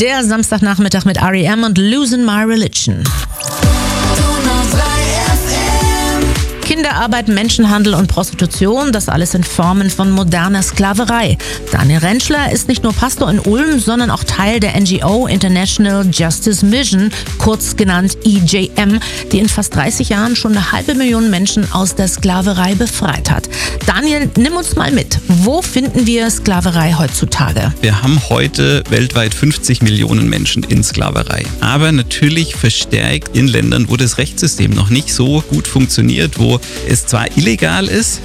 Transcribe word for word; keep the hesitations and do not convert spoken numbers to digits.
Der Samstagnachmittag mit R E M und Losing My Religion. Kinderarbeit, Menschenhandel und Prostitution, das alles in Formen von moderner Sklaverei. Daniel Rentschler ist nicht nur Pastor in Ulm, sondern auch Teil der N G O International Justice Mission, kurz genannt I J M, die in fast dreißig Jahren schon eine halbe Million Menschen aus der Sklaverei befreit hat. Daniel, nimm uns mal mit. Wo finden wir Sklaverei heutzutage? Wir haben heute weltweit fünfzig Millionen Menschen in Sklaverei. Aber natürlich verstärkt in Ländern, wo das Rechtssystem noch nicht so gut funktioniert, wo es zwar illegal ist,